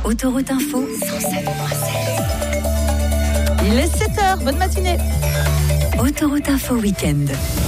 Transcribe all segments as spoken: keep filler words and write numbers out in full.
Autoroute Info cent sept virgule sept. Il est sept heures, bonne matinée. Autoroute Info Week-end.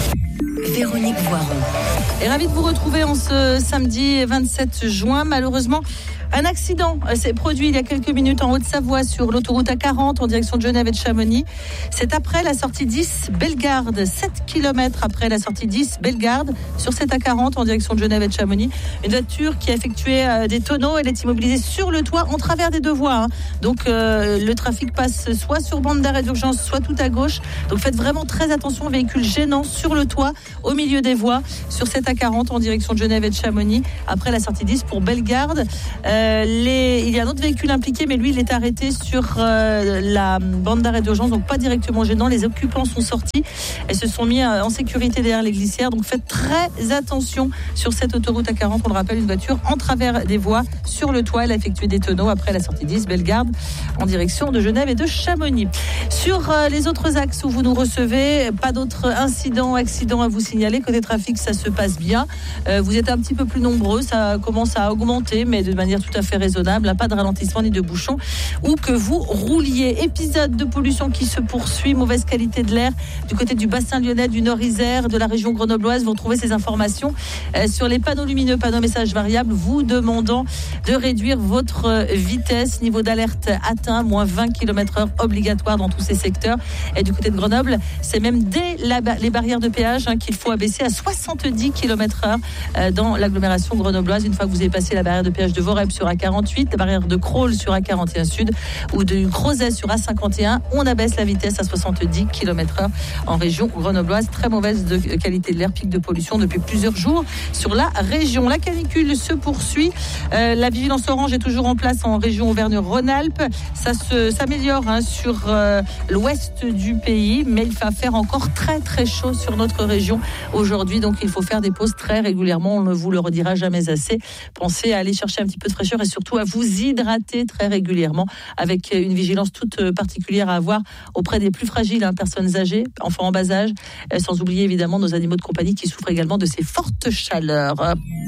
Véronique Voiron. Et ravi de vous retrouver en ce samedi vingt-sept juin. Malheureusement, un accident s'est produit il y a quelques minutes en Haute-Savoie sur l'autoroute A quarante en direction de Genève et de Chamonix. C'est après la sortie dix Bellegarde, sept kilomètres après la sortie dix Bellegarde sur cette A quarante en direction de Genève et de Chamonix. Une voiture qui a effectué des tonneaux, elle est immobilisée sur le toit en travers des deux voies. Hein. Donc euh, le trafic passe soit sur bande d'arrêt d'urgence, soit tout à gauche. Donc faites vraiment très attention, véhicule gênant sur le toit, au milieu des voies, sur cette A quarante en direction de Genève et de Chamonix, après la sortie dix pour Bellegarde. Euh, les... Il y a un autre véhicule impliqué, mais lui, il est arrêté sur euh, la bande d'arrêt d'urgence, donc pas directement gênant. Les occupants sont sortis et se sont mis en sécurité derrière les glissières. Donc faites très attention sur cette autoroute A quarante. On le rappelle, une voiture en travers des voies, sur le toit. Elle a effectué des tonneaux après la sortie dix Bellegarde en direction de Genève et de Chamonix. Sur euh, les autres axes où vous nous recevez, pas d'autres incidents, accidents à vous signaler. Côté trafic, ça se passe bien. Euh, vous êtes un petit peu plus nombreux, ça commence à augmenter, mais de manière tout à fait raisonnable. Pas de ralentissement ni de bouchons. Où que vous rouliez. Épisode de pollution qui se poursuit. Mauvaise qualité de l'air du côté du bassin lyonnais, du Nord-Isère, de la région grenobloise. Vous retrouvez ces informations euh, sur les panneaux lumineux, panneaux messages variables, vous demandant de réduire votre vitesse. Niveau d'alerte atteint, moins vingt kilomètres heure obligatoire dans tous ces secteurs. Et du côté de Grenoble, c'est même dès la, les barrières de péage hein, qu'il faut abaisser à soixante-dix kilomètres heure euh, dans l'agglomération grenobloise. Une fois que vous avez passé la barrière de péage de Vorep sur A quarante-huit, la barrière de Crolles sur A quarante et un Sud ou de Crozet sur A cinquante et un, on abaisse la vitesse à soixante-dix kilomètres heure en région grenobloise. Très mauvaise de qualité de l'air, pic de pollution depuis plusieurs jours sur la région. La canicule se poursuit. Euh, la vigilance orange est toujours en place en région Auvergne-Rhône-Alpes. Ça se, s'améliore hein, sur euh, l'ouest du pays, mais il va faire encore très très chaud sur notre région aujourd'hui. Donc il faut faire des pauses très régulièrement. On ne vous le redira jamais assez. Pensez à aller chercher un petit peu de fraîcheur et surtout à vous hydrater très régulièrement avec une vigilance toute particulière à avoir auprès des plus fragiles, hein, personnes âgées, enfants en bas âge, sans oublier évidemment nos animaux de compagnie qui souffrent également de ces fortes chaleurs.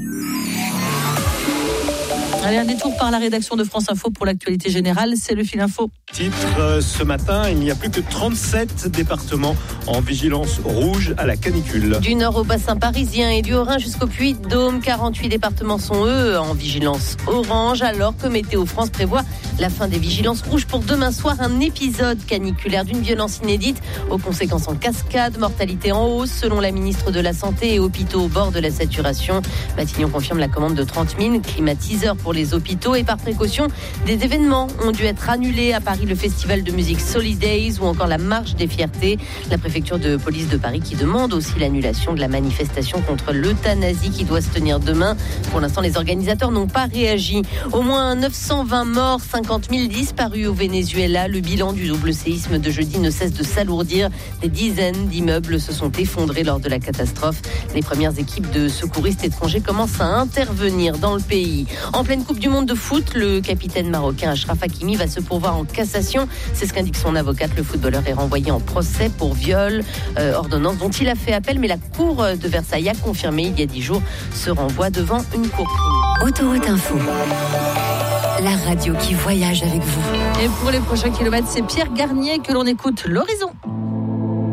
Allez, un détour par la rédaction de France Info pour l'actualité générale, c'est le fil info. Titre, euh, ce matin, il n'y a plus que trente-sept départements en vigilance rouge à la canicule. Du nord au bassin parisien et du Haut-Rhin jusqu'au Puy-de-Dôme, quarante-huit départements sont eux en vigilance orange, alors que Météo France prévoit la fin des vigilances rouges pour demain soir. Un épisode caniculaire d'une violence inédite aux conséquences en cascade, mortalité en hausse selon la ministre de la Santé et hôpitaux au bord de la saturation. Matignon confirme la commande de trente mille climatiseurs pour les hôpitaux et par précaution, des événements ont dû être annulés. À Paris, le festival de musique Solidays ou encore la marche des fiertés. La préfecture de police de Paris qui demande aussi l'annulation de la manifestation contre l'euthanasie qui doit se tenir demain. Pour l'instant, les organisateurs n'ont pas réagi. Au moins neuf cent vingt morts, cinquante mille disparus au Venezuela. Le bilan du double séisme de jeudi ne cesse de s'alourdir. Des dizaines d'immeubles se sont effondrés lors de la catastrophe. Les premières équipes de secouristes étrangers commencent à intervenir dans le pays. En pleine Coupe du Monde de foot, le capitaine marocain Achraf Hakimi va se pourvoir en cassation. C'est ce qu'indique son avocate. Le footballeur est renvoyé en procès pour viol, euh, ordonnance dont il a fait appel, mais la cour de Versailles a confirmé il y a dix jours ce renvoi devant une cour privée. Autoroute Info. La radio qui voyage avec vous. Et pour les prochains kilomètres, c'est Pierre Garnier que l'on écoute. L'horizon.